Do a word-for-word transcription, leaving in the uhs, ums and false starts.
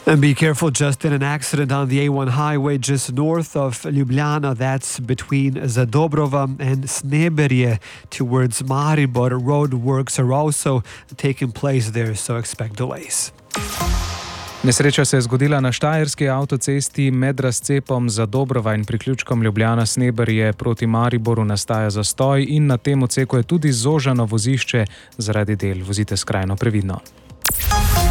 And be careful, Justin, an accident on the A one highway just north of Ljubljana. That's between Zadobrova and Sneberje towards Maribor. Road works are also taking place there, so expect delays. Nesreča se je zgodila na štajerski avtocesti med razcepom Zadobrova in priključkom Ljubljana-Sneberje proti Mariboru nastaja zastoj in na tem odseku je tudi zožano vozišče zaradi del. Vozite skrajno previdno.